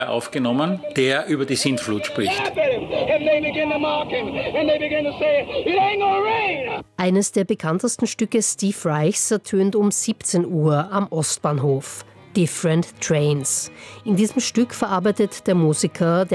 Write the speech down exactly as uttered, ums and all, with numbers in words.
aufgenommen, der über die Sintflut spricht. Eines der bekanntesten Stücke Steve Reichs ertönt um siebzehn Uhr am Ostbahnhof. Different Trains. In diesem Stück verarbeitet der Musiker der